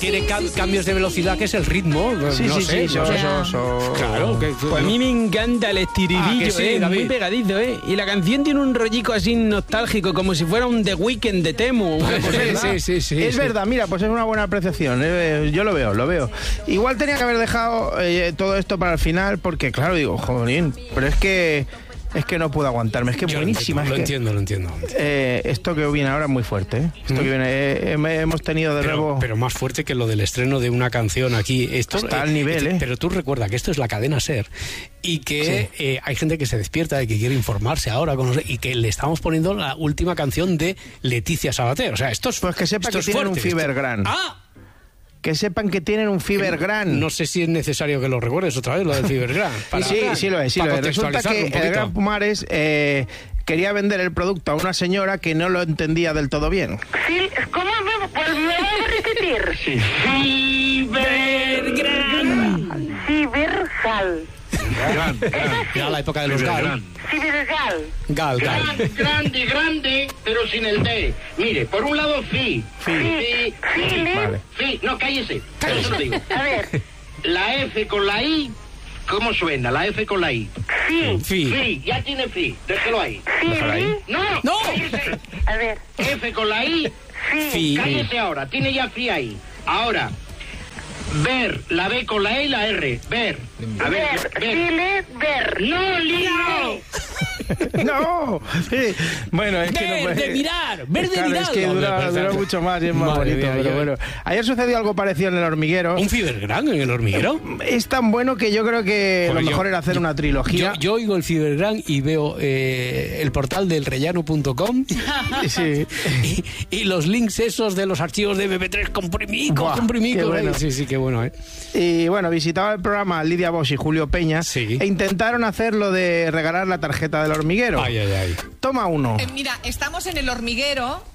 tiene cambios de velocidad, que es el ritmo. Sí, Claro. Pues a mí me encanta el estiridillo, sí, muy pegadizo, Y la canción tiene un rollico así nostálgico, como si fuera un The Weeknd de Temu. Sí. Es verdad, mira, pues es una buena apreciación. Yo lo veo. Igual tenía que haber dejado todo esto para el final, porque claro, digo, jolín, pero es que no puedo aguantarme, es que es buenísima. Lo entiendo. Esto que viene ahora es muy fuerte, Esto que viene, hemos tenido de nuevo... Pero más fuerte que lo del estreno de una canción aquí. Esto está al nivel, Pero tú recuerda que esto es la cadena SER y que hay gente que se despierta y que quiere informarse ahora y que le estamos poniendo la última canción de Leticia Sabater. O sea, esto es... Pues que sepa que tienen un Fibergran. Que sepan que tienen un Fibergran. No sé si es necesario que lo recuerdes otra vez, lo del Fibergran. Sí lo es. Resulta que el Gran Pumares quería vender el producto a una señora que no lo entendía del todo bien. Sí, ¿cómo me voy a repetir? Sí. Fibergran. Fibergal. Era la época de los Gal. Fibergal. Gal. Grande, pero sin el D. Mire, por un lado Fi. Vale. Fi, no, cállese. Eso lo digo. A ver. La F con la I, ¿cómo suena? La F con la I. Fi. Ya tiene Fi. Déjelo ahí. No. Cállese. A ver. F con la I. Fi. Cállese ahora. Tiene ya Fi ahí. Ahora. Ver, la B con la E y la R. Ver. A ver. Ver. No, Lino. ¡No! Sí. Bueno, es que no puede... de mirar, ver de claro, mirar. es que dura mucho más y es más bonito, pero bueno. Ayer sucedió algo parecido en El Hormiguero. ¿Un Fibergran en El Hormiguero? Es tan bueno que yo creo que lo mejor era hacer una trilogía. Yo oigo el Fibergran y veo el portal del rellano.com y los links esos de los archivos de MP3 comprimidos. Bueno. Sí, qué bueno, Y bueno, visitaba el programa Lidia Bosch y Julio Peña e intentaron hacer lo de regalar la tarjeta del Hormiguero. Ay. Toma uno. Mira, estamos en El Hormiguero